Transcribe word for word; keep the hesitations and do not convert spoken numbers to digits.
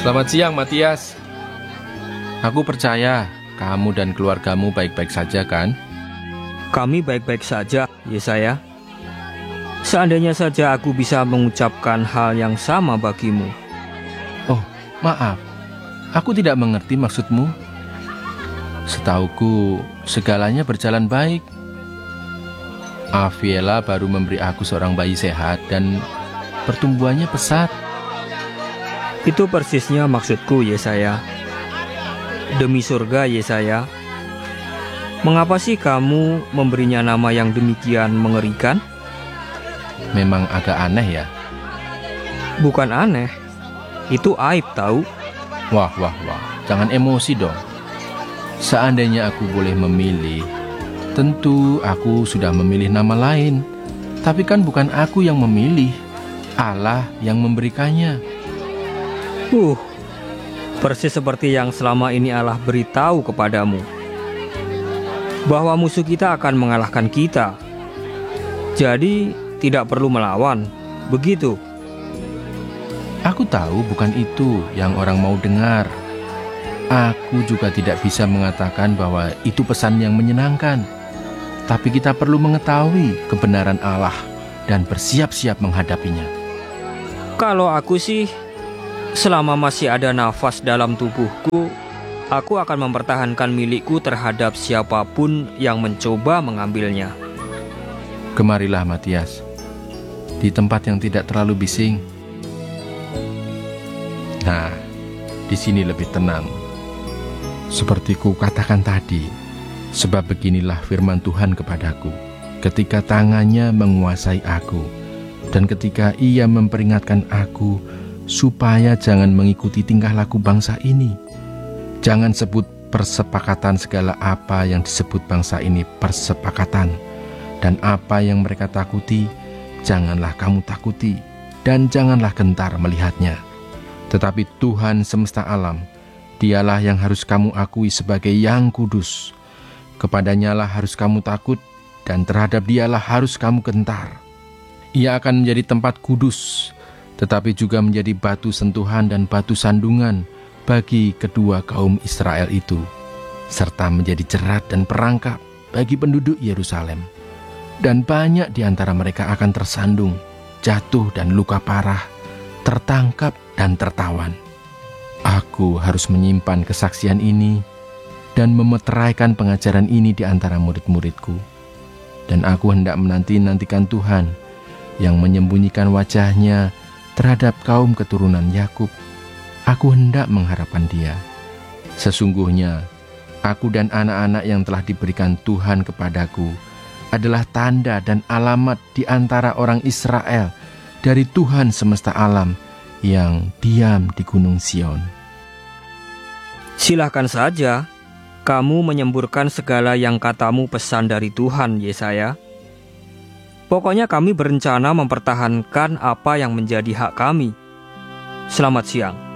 Selamat siang, Matias. Aku percaya kamu dan keluargamu baik-baik saja, kan? Kami baik-baik saja, Yesaya. Seandainya saja aku bisa mengucapkan hal yang sama bagimu. Oh, maaf. Aku tidak mengerti maksudmu. Setauku, segalanya berjalan baik. Aviela baru memberi aku seorang bayi sehat dan pertumbuhannya pesat. Itu persisnya maksudku, Yesaya. Demi surga, Yesaya. Mengapa sih kamu memberinya nama yang demikian mengerikan? Memang agak aneh ya? Bukan aneh, itu aib tahu. Wah, wah, wah, jangan emosi dong. Seandainya aku boleh memilih, tentu aku sudah memilih nama lain. Tapi kan bukan aku yang memilih, Allah yang memberikannya. Uh, persis seperti yang selama ini Allah beritahu kepadamu, bahwa musuh kita akan mengalahkan kita. Jadi tidak perlu melawan, begitu? Aku tahu bukan itu yang orang mau dengar. Aku juga tidak bisa mengatakan bahwa itu pesan yang menyenangkan. Tapi kita perlu mengetahui kebenaran Allah dan bersiap-siap menghadapinya. Kalau aku sih, selama masih ada nafas dalam tubuhku, aku akan mempertahankan milikku terhadap siapapun yang mencoba mengambilnya. Kemarilah, Matias, di tempat yang tidak terlalu bising. Nah, di sini lebih tenang. Seperti ku katakan tadi, sebab beginilah firman Tuhan kepadaku, ketika tangannya menguasai aku, dan ketika ia memperingatkan aku, supaya jangan mengikuti tingkah laku bangsa ini. Jangan sebut persepakatan segala apa yang disebut bangsa ini persepakatan, dan apa yang mereka takuti, janganlah kamu takuti, dan janganlah gentar melihatnya. Tetapi Tuhan semesta alam, dialah yang harus kamu akui sebagai yang kudus. Kepadanyalah harus kamu takut, dan terhadap dialah harus kamu gentar. Ia akan menjadi tempat kudus, tetapi juga menjadi batu sentuhan dan batu sandungan bagi kedua kaum Israel itu, serta menjadi jerat dan perangkap bagi penduduk Yerusalem. Dan banyak di antara mereka akan tersandung, jatuh dan luka parah, tertangkap dan tertawan. Aku harus menyimpan kesaksian ini dan memeteraikan pengajaran ini di antara murid-muridku. Dan aku hendak menanti-nantikan Tuhan yang menyembunyikan wajahnya terhadap kaum keturunan Yakub. Aku hendak mengharapkan Dia. Sesungguhnya, aku dan anak-anak yang telah diberikan Tuhan kepadaku adalah tanda dan alamat di antara orang Israel dari Tuhan semesta alam yang diam di Gunung Sion. Silahkan saja kamu menyemburkan segala yang katamu pesan dari Tuhan, Yesaya. Pokoknya kami berencana mempertahankan apa yang menjadi hak kami. Selamat siang.